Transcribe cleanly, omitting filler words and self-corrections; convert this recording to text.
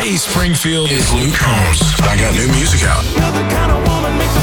Hey, Springfield, it's Luke Combs. I got new music out. You're the kind of woman makes